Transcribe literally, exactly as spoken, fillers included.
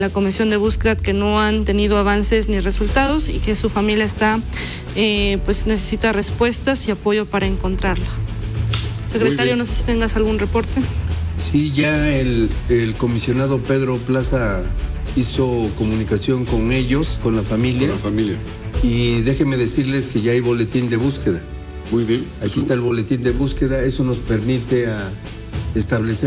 la comisión de búsqueda que no han tenido avances ni resultados y que su familia está, eh, pues necesita respuestas y apoyo para encontrarla. Secretario, no sé si tengas algún reporte. Sí, ya el, el comisionado Pedro Plaza hizo comunicación con ellos, con la familia. Con la familia. Y déjenme decirles que ya hay boletín de búsqueda. Muy bien. Aquí está el boletín de búsqueda, eso nos permite a establecer